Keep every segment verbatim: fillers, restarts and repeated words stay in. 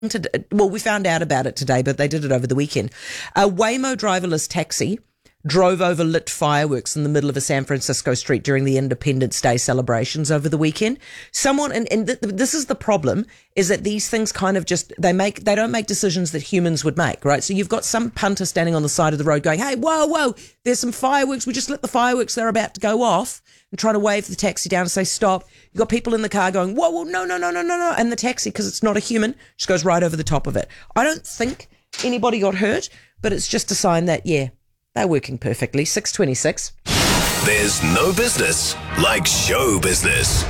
to, well, we found out about it today, but they did it over the weekend. A Waymo driverless taxi drove over lit fireworks in the middle of a San Francisco street during the Independence Day celebrations over the weekend. Someone, and, and th- this is the problem, is that these things kind of just, they make, they don't make decisions that humans would make, right? So you've got some punter standing on the side of the road going, hey, whoa, whoa, there's some fireworks. We just lit the fireworks. They're about to go off, and trying to wave the taxi down and say, stop. You've got people in the car going, whoa, whoa, no, no, no, no, no, no. And the taxi, because it's not a human, just goes right over the top of it. I don't think anybody got hurt, but it's just a sign that, yeah, they're working perfectly. six twenty-six. There's no business like show business.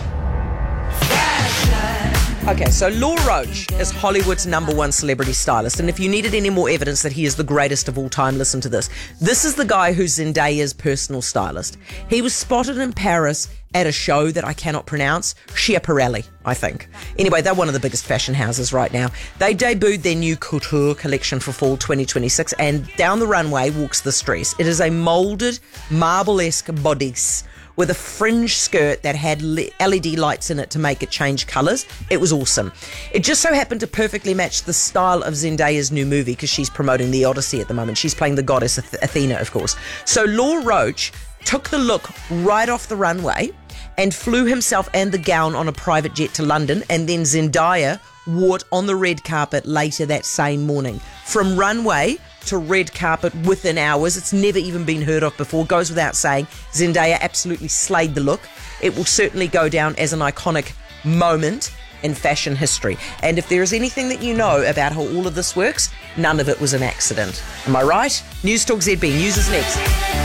Okay, so Law Roach is Hollywood's number one celebrity stylist, and if you needed any more evidence that he is the greatest of all time, listen to this. This is the guy who's Zendaya's personal stylist. He was spotted in Paris at a show that I cannot pronounce, Schiaparelli, I think. Anyway, they're one of the biggest fashion houses right now. They debuted their new couture collection for fall twenty twenty-six, and down the runway walks this dress. It is a moulded, marble-esque bodice with a fringe skirt that had L E D lights in it to make it change colours. It was awesome. It just so happened to perfectly match the style of Zendaya's new movie, because she's promoting The Odyssey at the moment. She's playing the goddess Athena, of course. So Law Roach took the look right off the runway and flew himself and the gown on a private jet to London, and then Zendaya wore it on the red carpet later that same morning. From runway to red carpet within hours. It's never even been heard of before. Goes without saying, Zendaya absolutely slayed the look. It will certainly go down as an iconic moment in fashion history. And if there is anything that you know about how all of this works, none of it was an accident. Am I right? News Talk Z B. News is next.